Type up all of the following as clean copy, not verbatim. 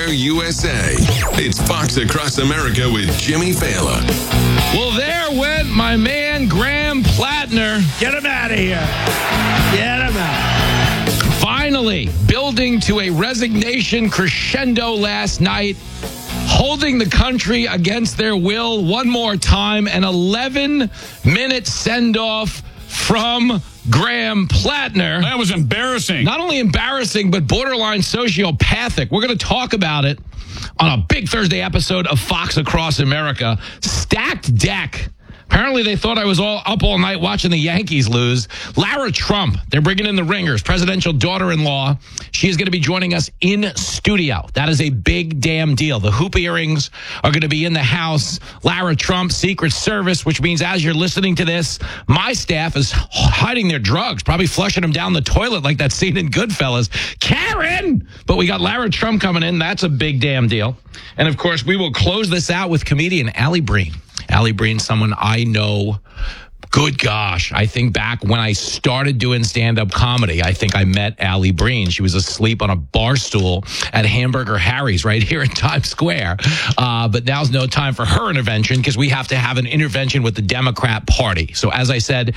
Everywhere USA. It's Fox Across America with Jimmy Fallon. Well, there went my man, Graham Plattner. Get him out of here. Get him out. Finally, building to a resignation crescendo last night, holding the country against their will one more time, an 11-minute send-off from Graham Plattner. That was embarrassing. Not only embarrassing, but borderline sociopathic. We're going to talk about it on a big Thursday episode of Fox Across America. Stacked deck. Apparently, they thought I was up all night watching the Yankees lose. Lara Trump, they're bringing in the ringers, presidential daughter-in-law. She is going to be joining us in studio. That is a big damn deal. The hoop earrings are going to be in the house. Lara Trump, Secret Service, which means as you're listening to this, my staff is hiding their drugs, probably flushing them down the toilet like that scene in Goodfellas. Karen! But we got Lara Trump coming in. That's a big damn deal. And, of course, we will close this out with comedian Allie Breen. Allie Breen, someone I know, good gosh, I think back when I started doing stand-up comedy, I think I met Allie Breen. She was asleep on a bar stool at Hamburger Harry's right here in Times Square. But now's no time for her intervention because we have to have an intervention with the Democrat Party. So as I said,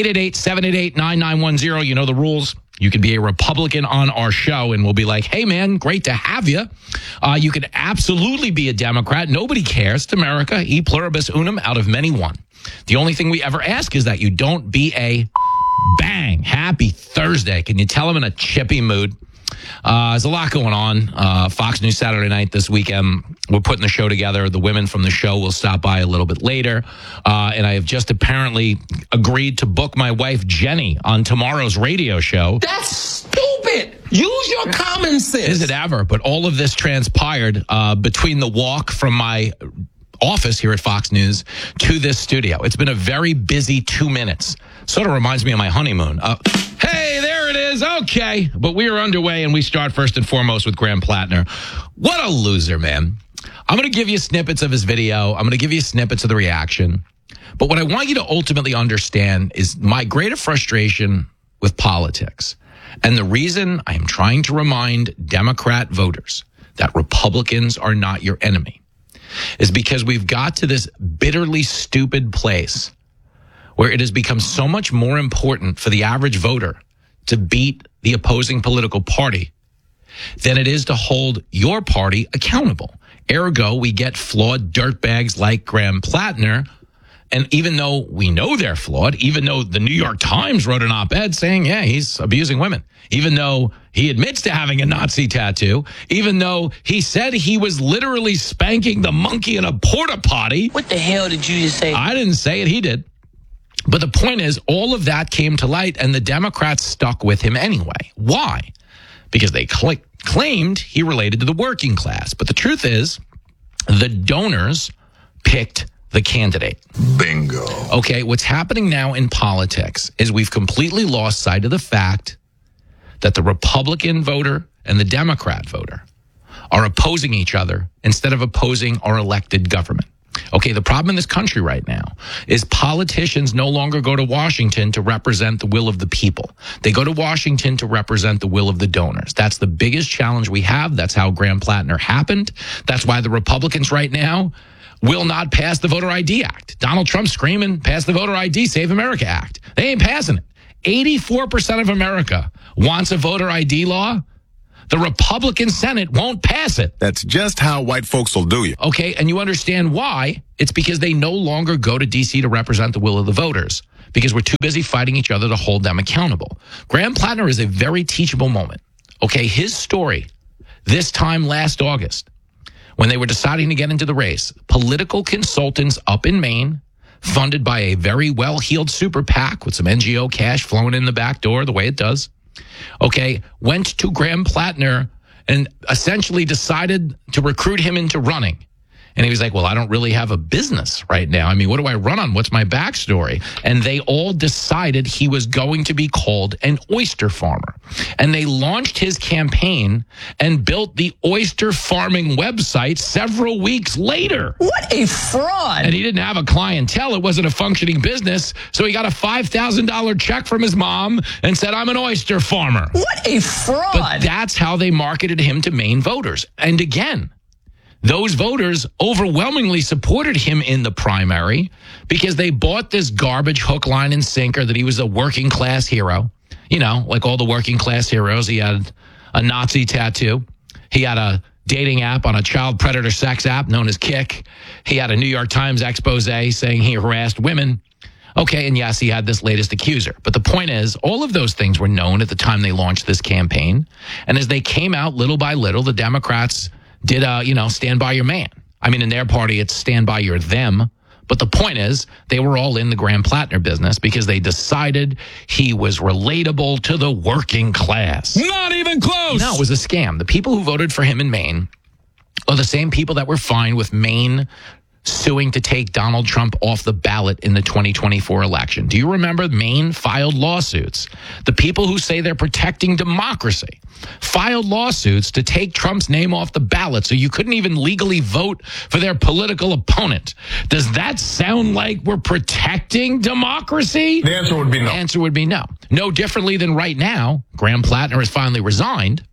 888-788-9910, you know the rules. You can be a Republican on our show, and we'll be like, hey, man, great to have you. You can absolutely be a Democrat. Nobody cares. It's America. E pluribus unum, out of many one. The only thing we ever ask is that you don't be a bang. Happy Thursday. Can you tell them in a chippy mood? There's a lot going on. Fox News Saturday night this weekend. We're putting the show together. The women from the show will stop by a little bit later. And I have just apparently agreed to book my wife, Jenny, on tomorrow's radio show. That's stupid. Use your common sense. Is it ever? But all of this transpired between the walk from my office here at Fox News to this studio. It's been a very busy 2 minutes. Sort of reminds me of my honeymoon. Hey, there it is. Okay. But we are underway, and we start first and foremost with Graham Plattner. What a loser, man. I'm going to give you snippets of his video. I'm going to give you snippets of the reaction. But what I want you to ultimately understand is my greater frustration with politics. And the reason I am trying to remind Democrat voters that Republicans are not your enemy is because we've got to this bitterly stupid place where it has become so much more important for the average voter to beat the opposing political party than it is to hold your party accountable. Ergo, we get flawed dirtbags like Graham Plattner. And even though we know they're flawed, even though the New York Times wrote an op-ed saying, yeah, he's abusing women, even though he admits to having a Nazi tattoo, even though he said he was literally spanking the monkey in a porta potty. What the hell did you just say? I didn't say it. He did. But the point is, all of that came to light, and the Democrats stuck with him anyway. Why? Because they claimed he related to the working class. But the truth is, the donors picked the candidate. Bingo. Okay, what's happening now in politics is we've completely lost sight of the fact that the Republican voter and the Democrat voter are opposing each other instead of opposing our elected government. Okay, the problem in this country right now is politicians no longer go to Washington to represent the will of the people. They go to Washington to represent the will of the donors. That's the biggest challenge we have. That's how Graham Plattner happened. That's why the Republicans right now will not pass the Voter ID Act. Donald Trump screaming, pass the Voter ID, Save America Act. They ain't passing it. 84% of America wants a voter ID law. The Republican Senate won't pass it. That's just how white folks will do you. Okay, and you understand why. It's because they no longer go to D.C. to represent the will of the voters, because we're too busy fighting each other to hold them accountable. Graham Plattner is a very teachable moment. Okay, his story this time last August, when they were deciding to get into the race, political consultants up in Maine, funded by a very well-heeled super PAC with some NGO cash flowing in the back door the way it does, okay, went to Graham Plattner and essentially decided to recruit him into running. And he was like, well, I don't really have a business right now. I mean, what do I run on? What's my backstory? And they all decided he was going to be called an oyster farmer. And they launched his campaign and built the oyster farming website several weeks later. What a fraud. And he didn't have a clientele. It wasn't a functioning business. So he got a $5,000 check from his mom and said, I'm an oyster farmer. What a fraud. But that's how they marketed him to Maine voters. And again, those voters overwhelmingly supported him in the primary because they bought this garbage hook, line, and sinker that he was a working class hero. You know, like all the working class heroes. He had a Nazi tattoo. He had a dating app on a child predator sex app known as Kick. He had a New York Times expose saying he harassed women. Okay, and yes, he had this latest accuser. But the point is, all of those things were known at the time they launched this campaign. And as they came out little by little, the Democrats did, stand by your man. I mean, in their party, it's stand by your them. But the point is, they were all in the Graham Plattner business because they decided he was relatable to the working class. Not even close. No, it was a scam. The people who voted for him in Maine are the same people that were fine with Maine suing to take Donald Trump off the ballot in the 2024 election. Do you remember Maine filed lawsuits? The people who say they're protecting democracy filed lawsuits to take Trump's name off the ballot so you couldn't even legally vote for their political opponent. Does that sound like we're protecting democracy? The answer would be no. The answer would be no. No differently than right now, Graham Plattner has finally resigned.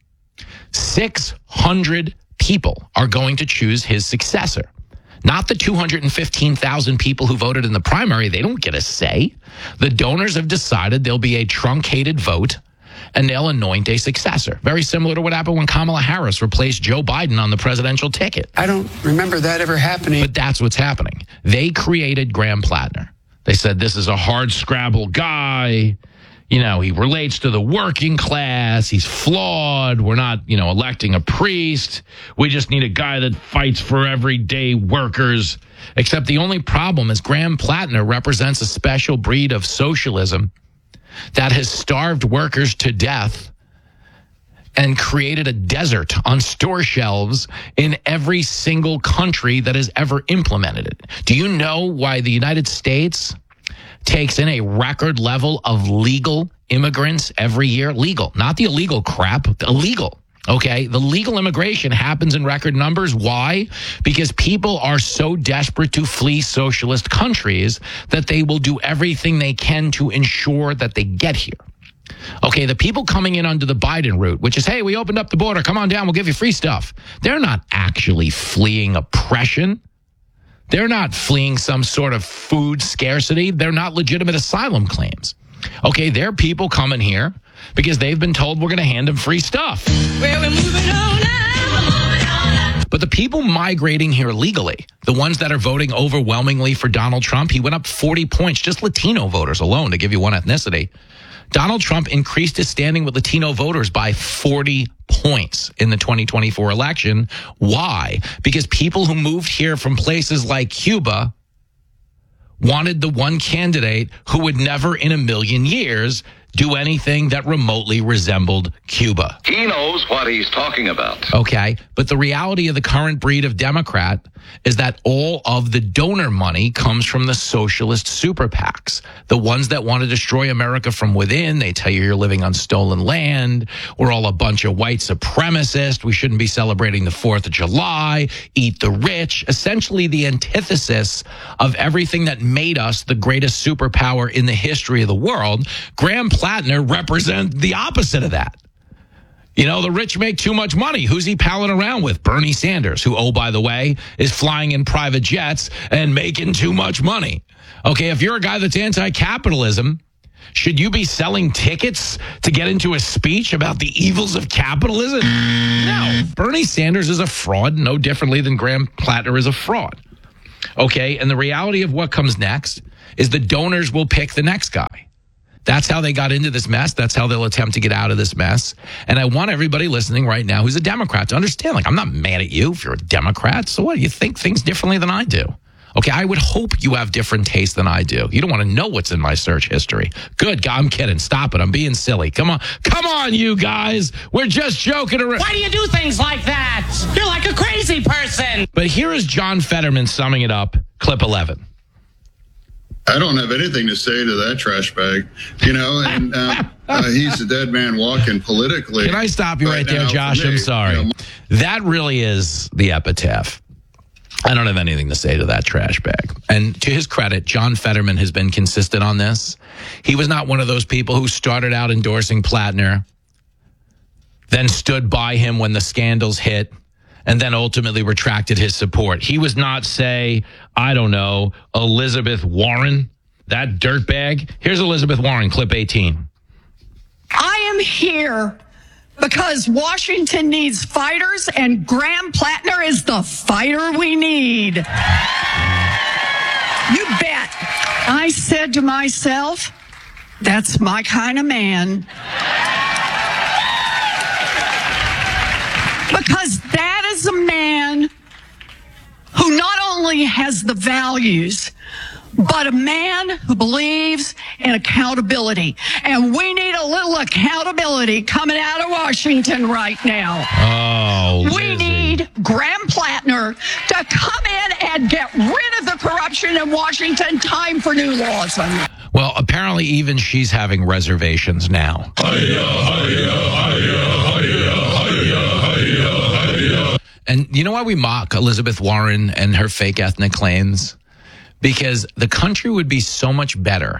600 people are going to choose his successor. Not the 215,000 people who voted in the primary. They don't get a say. The donors have decided there'll be a truncated vote and they'll anoint a successor. Very similar to what happened when Kamala Harris replaced Joe Biden on the presidential ticket. I don't remember that ever happening. But that's what's happening. They created Graham Plattner. They said, this is a hard scrabble guy. You know, he relates to the working class. He's flawed. We're not, electing a priest. We just need a guy that fights for everyday workers. Except the only problem is Graham Plattner represents a special breed of socialism that has starved workers to death and created a desert on store shelves in every single country that has ever implemented it. Do you know why the United States takes in a record level of legal immigrants every year? Legal, not the illegal crap, the illegal. Okay, the legal immigration happens in record numbers. Why? Because people are so desperate to flee socialist countries that they will do everything they can to ensure that they get here. Okay, the people coming in under the Biden route, which is, hey, we opened up the border, come on down, we'll give you free stuff. They're not actually fleeing oppression. They're not fleeing some sort of food scarcity. They're not legitimate asylum claims. Okay, they're people coming here because they've been told we're going to hand them free stuff. Well, we're moving on now. But the people migrating here legally, the ones that are voting overwhelmingly for Donald Trump, he went up 40 points, just Latino voters alone, to give you one ethnicity. Donald Trump increased his standing with Latino voters by 40 points in the 2024 election. Why? Because people who moved here from places like Cuba wanted the one candidate who would never in a million years do anything that remotely resembled Cuba. He knows what he's talking about. Okay, but the reality of the current breed of Democrat is that all of the donor money comes from the socialist super PACs, the ones that want to destroy America from within. They tell you you're living on stolen land. We're all a bunch of white supremacists. We shouldn't be celebrating the 4th of July. Eat the rich. Essentially the antithesis of everything that made us the greatest superpower in the history of the world. Graham Plattner represents the opposite of that. You know, the rich make too much money. Who's he palling around with? Bernie Sanders, who, oh, by the way, is flying in private jets and making too much money. Okay, if you're a guy that's anti-capitalism, should you be selling tickets to get into a speech about the evils of capitalism? No. Bernie Sanders is a fraud, no differently than Graham Plattner is a fraud. Okay, and the reality of what comes next is the donors will pick the next guy. That's how they got into this mess. That's how they'll attempt to get out of this mess. And I want everybody listening right now who's a Democrat to understand, like, I'm not mad at you if you're a Democrat. So what? You think things differently than I do. Okay, I would hope you have different taste than I do. You don't want to know what's in my search history. Good God, I'm kidding. Stop it. I'm being silly. Come on, you guys. We're just joking around. Why do you do things like that? You're like a crazy person. But here is John Fetterman summing it up. Clip 11. I don't have anything to say to that trash bag, and he's a dead man walking politically. Can I stop you right there, Josh? I'm sorry. That really is the epitaph. I don't have anything to say to that trash bag. And to his credit, John Fetterman has been consistent on this. He was not one of those people who started out endorsing Plattner, then stood by him when the scandals hit, and then ultimately retracted his support. He was not, say, I don't know, Elizabeth Warren, that dirtbag. Here's Elizabeth Warren, clip 18. I am here because Washington needs fighters, and Graham Plattner is the fighter we need. You bet. I said to myself, that's my kind of man. Because that is a man who not only has the values, but a man who believes in accountability. And we need a little accountability coming out of Washington right now. Oh, we need Graham Plattner to come in and get rid of the corruption in Washington. Time for new laws. Well, apparently even she's having reservations now. And you know why we mock Elizabeth Warren and her fake ethnic claims? Because the country would be so much better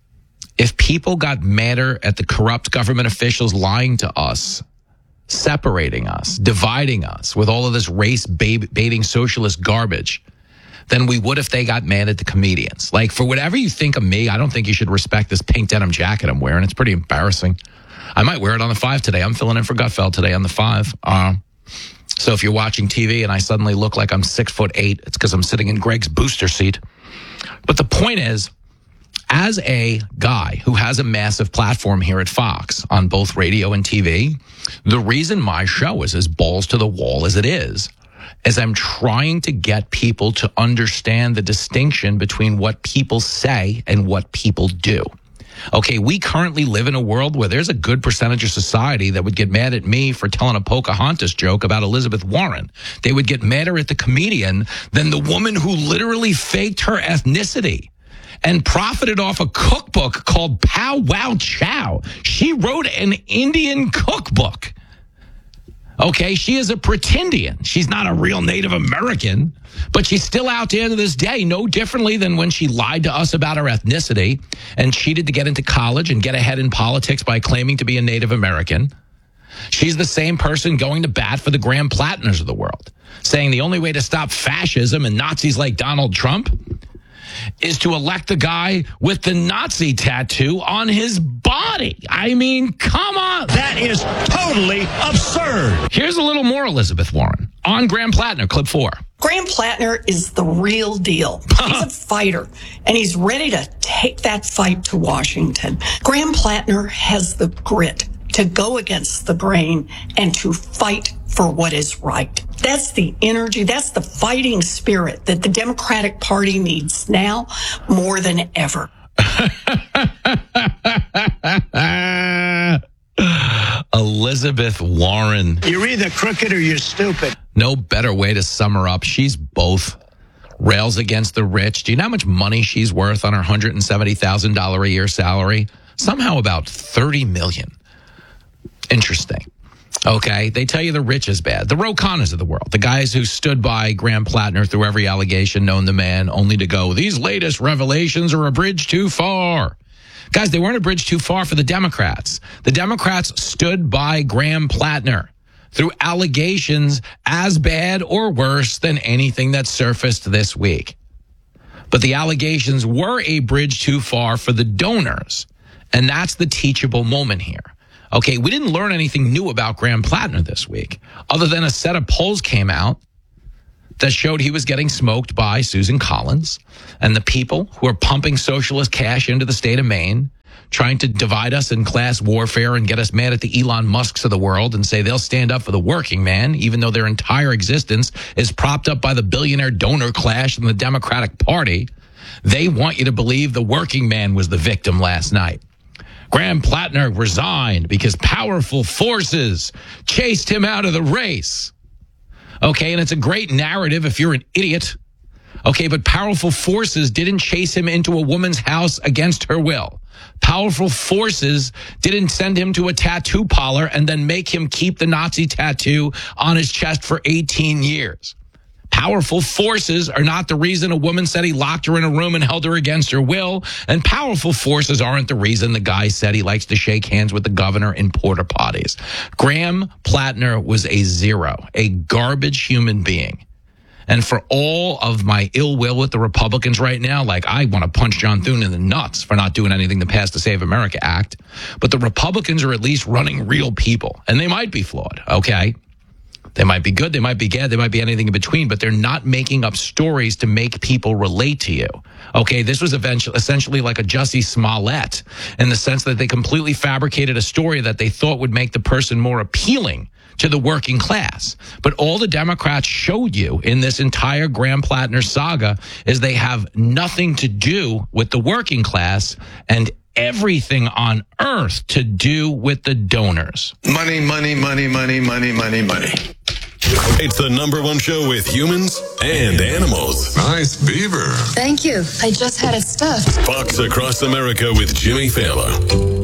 if people got madder at the corrupt government officials lying to us, separating us, dividing us with all of this race-baiting socialist garbage than we would if they got mad at the comedians. Like, for whatever you think of me, I don't think you should respect this pink denim jacket I'm wearing. It's pretty embarrassing. I might wear it on the 5 today. I'm filling in for Gutfeld today on the 5. So if you're watching TV and I suddenly look like I'm 6'8", it's because I'm sitting in Greg's booster seat. But the point is, as a guy who has a massive platform here at Fox on both radio and TV, the reason my show is as balls to the wall as it is I'm trying to get people to understand the distinction between what people say and what people do. Okay, we currently live in a world where there's a good percentage of society that would get mad at me for telling a Pocahontas joke about Elizabeth Warren. They would get madder at the comedian than the woman who literally faked her ethnicity and profited off a cookbook called Pow Wow Chow. She wrote an Indian cookbook. Okay, she is a pretendian. She's not a real Native American, but she's still out there to this day, no differently than when she lied to us about her ethnicity and cheated to get into college and get ahead in politics by claiming to be a Native American. She's the same person going to bat for the Graham Plattners of the world, saying the only way to stop fascism and Nazis like Donald Trump is to elect the guy with the Nazi tattoo on his body. I mean, come on. That is totally absurd. Here's a little more Elizabeth Warren on Graham Plattner, clip 4. Graham Plattner is the real deal. He's a fighter, and he's ready to take that fight to Washington. Graham Plattner has the grit to go against the grain and to fight for what is right. That's the energy, that's the fighting spirit that the Democratic Party needs now more than ever. Elizabeth Warren. You're either crooked or you're stupid. No better way to sum her up. She's both. Rails against the rich. Do you know how much money she's worth on her $170,000 a year salary? Somehow about $30 million. Interesting. Okay, they tell you the rich is bad. The Ro Khannas of the world, the guys who stood by Graham Plattner through every allegation known to man, only to go, these latest revelations are a bridge too far. Guys, they weren't a bridge too far for the Democrats. The Democrats stood by Graham Plattner through allegations as bad or worse than anything that surfaced this week. But the allegations were a bridge too far for the donors. And that's the teachable moment here. Okay, we didn't learn anything new about Graham Plattner this week, other than a set of polls came out that showed he was getting smoked by Susan Collins and the people who are pumping socialist cash into the state of Maine trying to divide us in class warfare and get us mad at the Elon Musks of the world and say they'll stand up for the working man, even though their entire existence is propped up by the billionaire donor clash and the Democratic Party. They want you to believe the working man was the victim last night. Graham Plattner resigned because powerful forces chased him out of the race. Okay, and it's a great narrative if you're an idiot. Okay, but powerful forces didn't chase him into a woman's house against her will. Powerful forces didn't send him to a tattoo parlor and then make him keep the Nazi tattoo on his chest for 18 years. Powerful forces are not the reason a woman said he locked her in a room and held her against her will. And powerful forces aren't the reason the guy said he likes to shake hands with the governor in porta potties. Graham Plattner was a zero, a garbage human being. And for all of my ill will with the Republicans right now, like I want to punch John Thune in the nuts for not doing anything to pass the Save America Act. But the Republicans are at least running real people. And they might be flawed, okay? They might be good, they might be bad, they might be anything in between, but they're not making up stories to make people relate to you. Okay, this was essentially like a Jussie Smollett in the sense that they completely fabricated a story that they thought would make the person more appealing to the working class. But all the Democrats showed you in this entire Graham Plattner saga is they have nothing to do with the working class and everything on earth to do with the donors. Money, money, money, money, money, money, money. It's the #1 show with humans and animals. Nice beaver. Thank you. I just had it stuffed. Fox Across America with Jimmy Fallon.